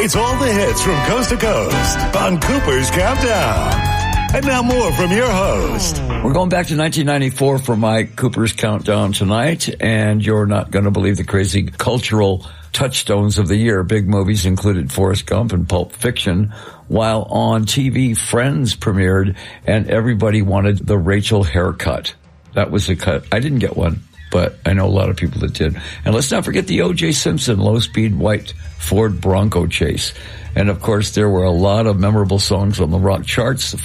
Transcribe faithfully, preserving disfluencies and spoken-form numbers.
It's all the hits from coast to coast on Cooper's Countdown. And now more from your host. We're going back to nineteen ninety-four for my Cooper's Countdown tonight, and you're not going to believe the crazy cultural touchstones of the year. Big movies included Forrest Gump and Pulp Fiction, while on T V, Friends premiered, and everybody wanted the Rachel haircut. That was a cut. I didn't get one, but I know a lot of people that did. And let's not forget the O J Simpson low-speed white Ford Bronco chase. And, of course, there were a lot of memorable songs on the rock charts.